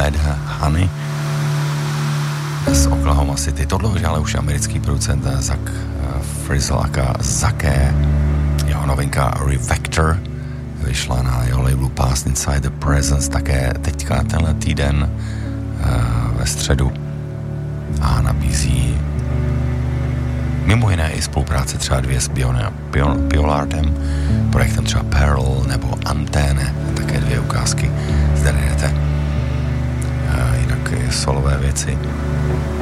Mad Honey z Oklahoma City. Tohle ale už je americký producent Zach Frizzle aka Zaké. Jeho novinka Revector vyšla na jeho labelu Past Inside the Presence také teďka tenhle týden ve středu a nabízí mimo jiné i spolupráce třeba dvě s Biolardem, projektem třeba Pearl nebo Anténe, také dvě ukázky zde najdete, jinak i solové věci.